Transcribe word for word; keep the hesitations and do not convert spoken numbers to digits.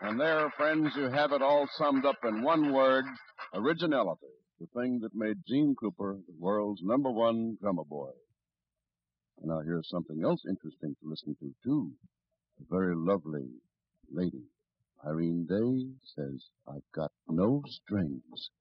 And there, friends, you have it all summed up in one word, originality, the thing that made Gene Krupa the world's number one drummer boy. And now here's something else interesting to listen to, too. A very lovely lady, Irene Day, says, I've got no strings.